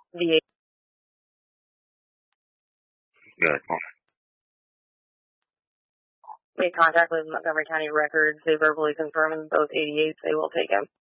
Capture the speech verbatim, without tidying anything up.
V A. Good. Made contact with Montgomery County Records. They verbally confirmed both eighty-eights. They will take him.